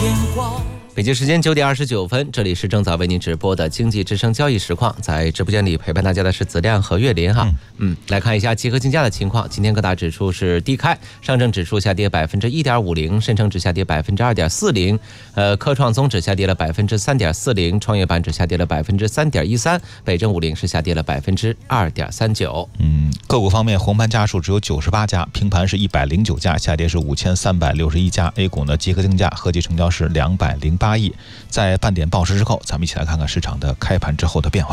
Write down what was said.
北京时间9点29分，这里是正早为您直播的经济之声交易实况，在直播间里陪伴大家的是子亮和岳林哈。来看一下集合竞价的情况。今天各大指数是低开，上证指数下跌1.50%，深成指下跌2.40%，科创综指下跌了3.40%，创业板指下跌了3.13%，北证50是下跌了2.39%。 个股方面，红盘家数只有98家，平盘是109家，下跌是5361家。A 股呢，集合竞价合计成交是208亿。在半点报时之后，咱们一起来看看市场的开盘之后的变化。